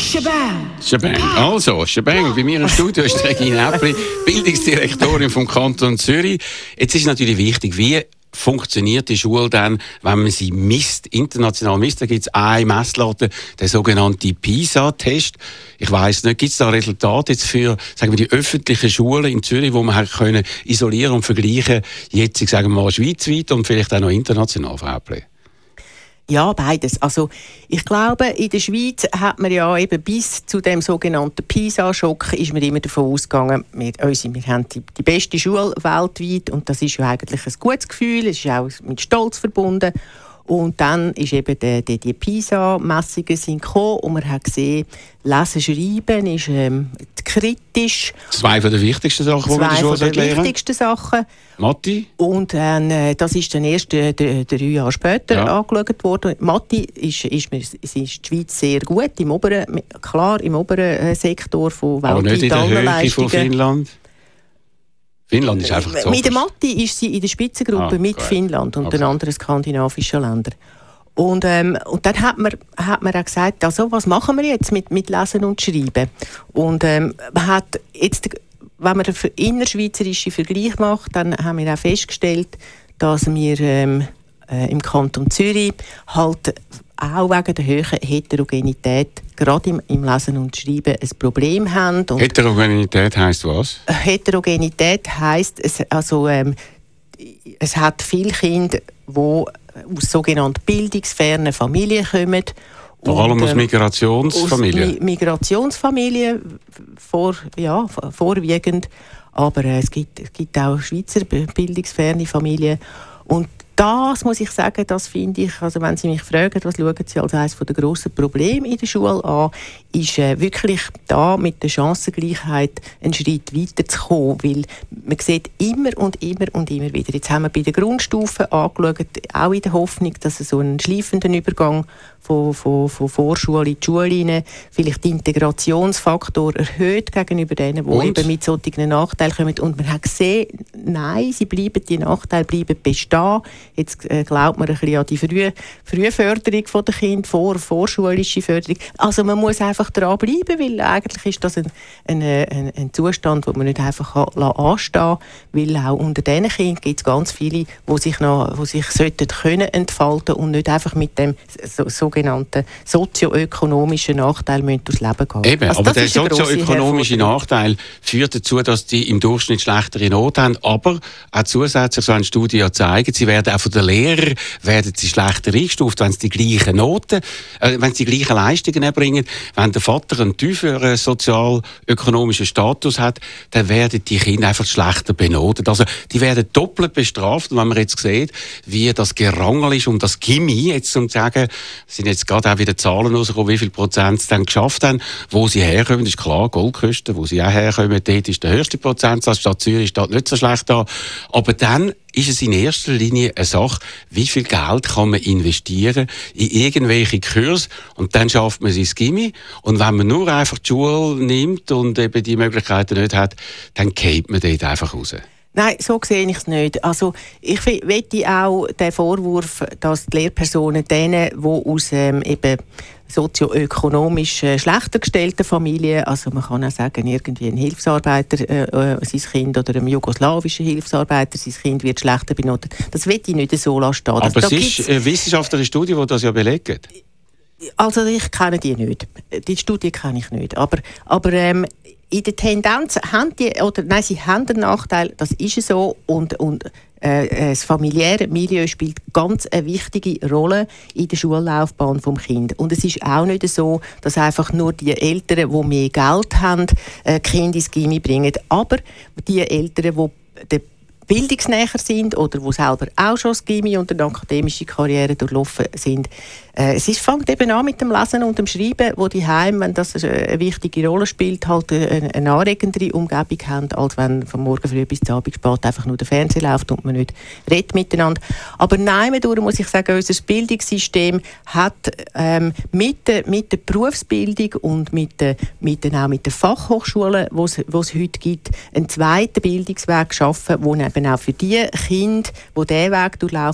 Shebang. Also, Shebang, bei mir im Studio ist Regine Äppli, Bildungsdirektorin vom Kanton Zürich. Jetzt ist natürlich wichtig, wie funktioniert die Schule dann, wenn man sie misst, international misst? Da gibt es eine Messlatte, der sogenannte PISA-Test. Ich weiss nicht, gibt es da Resultate jetzt für, sagen wir, die öffentlichen Schulen in Zürich, wo man können isolieren und vergleichen, jetzt, sagen wir mal, schweizweit und vielleicht auch noch international, Frau Äppli? Ja, beides. Also, ich glaube, in der Schweiz hat man ja eben bis zu dem sogenannten PISA-Schock ist man immer davon ausgegangen, wir haben die beste Schule weltweit und das ist ja eigentlich ein gutes Gefühl, es ist auch mit Stolz verbunden. Und dann ist eben die PISA-Messungen sind gekommen und man hat gesehen, Lesen, Schreiben ist kritisch. Zwei von den wichtigsten Sachen, die man in der Schule lernen. Zwei von den wichtigsten Sachen. Mathe? Und das ist dann erst 3 Jahre später angeschaut worden. Mathe ist die Schweiz sehr gut, im oberen Sektor von weltweit. Aber nicht in der Höhe von Finnland? Finnland ist einfach so. Mit der Mathe ist sie in der Spitzengruppe mit Finnland und den anderen skandinavischen Ländern. Und dann hat man auch gesagt, also, was machen wir jetzt mit Lesen und Schreiben? Und man hat jetzt, wenn man einen innerschweizerischen Vergleich macht, dann haben wir auch festgestellt, dass wir im Kanton Zürich halt auch wegen der hohen Heterogenität gerade im Lesen und Schreiben ein Problem haben. Und Heterogenität heisst was? Heterogenität heisst, es hat viele Kinder, die aus sogenannten bildungsfernen Familien kommen. Vor allem aus Migrationsfamilien? Aus Migrationsfamilien vorwiegend. Aber es gibt auch Schweizer bildungsferne Familien. Und das muss ich sagen, das finde ich, also wenn Sie mich fragen, was schauen Sie als eines der grossen Probleme in der Schule an, ist wirklich da mit der Chancengleichheit einen Schritt weiterzukommen, weil man sieht immer und immer und immer wieder. Jetzt haben wir bei der Grundstufe angeschaut, auch in der Hoffnung, dass es so einen schleifenden Übergang von Vorschule in die Schule rein, vielleicht den Integrationsfaktor erhöht gegenüber denen, die eben mit solchen Nachteilen kommen. Und man hat gesehen, nein, die Nachteile bleiben bestehen. Jetzt glaubt man ein bisschen an die Frühförderung der Kinder, vorschulische Förderung. Also man muss einfach dran bleiben, weil eigentlich ist das ein Zustand, den man nicht einfach anstehen kann, weil auch unter diesen Kindern gibt es ganz viele, die sich können entfalten und nicht einfach mit dem sogenannten sozioökonomischen Nachteil durchs Leben gehen. Eben, also aber der sozioökonomische Nachteil führt dazu, dass die im Durchschnitt schlechtere Noten haben, aber auch zusätzlich, so eine Studie ja zeigen, sie werden auch von den Lehrern schlechter eingestuft, wenn sie die gleichen Noten, wenn sie die gleichen Leistungen erbringen. Wenn der Vater einen tieferen sozialökonomischen Status hat, dann werden die Kinder einfach schlechter benotet. Also die werden doppelt bestraft. Und wenn man jetzt sieht, wie das Gerangel ist um das Gimmi, jetzt um zu sagen, sind jetzt gerade auch wieder Zahlen rausgekommen, wie viel Prozent sie dann geschafft haben, wo sie herkommen, das ist klar, Goldküste, wo sie auch herkommen, dort ist der höchste Prozentsatz, Stadt Zürich steht nicht so schlecht da. Aber dann ist es in erster Linie eine Sache, wie viel Geld kann man investieren in irgendwelche Kurse und dann schafft man sein Gimmi. Und wenn man nur einfach die Schule nimmt und eben die Möglichkeiten nicht hat, dann geht man dort einfach raus. Nein, so sehe ich es nicht. Also ich wette auch den Vorwurf, dass die Lehrpersonen denen, die aus eben sozioökonomisch schlechter gestellten Familien, also man kann auch sagen, irgendwie ein Hilfsarbeiter, sein Kind, oder ein jugoslawischen Hilfsarbeiter, sein Kind wird schlechter benotet. Das will ich nicht so lassen stehen. Aber es ist eine wissenschaftliche Studie, die das ja belegt. Also ich kenne die nicht. Die Studie kenne ich nicht. Aber in der Tendenz haben sie haben einen Nachteil, das ist so, und das familiäre Milieu spielt ganz eine wichtige Rolle in der Schullaufbahn des Kindes. Und es ist auch nicht so, dass einfach nur die Eltern, die mehr Geld haben, Kinder ins Gymnasium bringen. Aber die Eltern, die bildungsnäher sind oder die selber auch schon das Gymnasium und eine akademische Karriere durchlaufen sind, es fängt eben an mit dem Lesen und dem Schreiben, wo die Heim, wenn das eine wichtige Rolle spielt, halt eine anregendere Umgebung haben, als wenn von morgen früh bis zum Abend spät einfach nur der Fernseher läuft und man nicht redet miteinander. Aber nein, muss ich sagen, unser Bildungssystem hat mit der Berufsbildung und auch mit den Fachhochschulen, die es heute gibt, einen zweiten Bildungsweg geschaffen, wo eben auch für die Kinder, die diesen Weg durchlaufen,